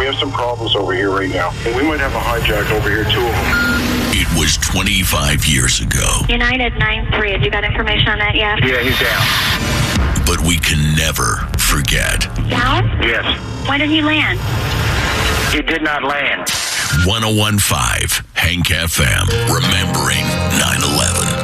have some problems over here right now. And we might have a hijack over here, 2 of them. It was 25 years ago. United 9-3. Have you got information on that yet? Yeah, he's down. But we can never forget. Down? Yes. Why did he land? He did not land. 1015 Hank FM. Remembering 9/11.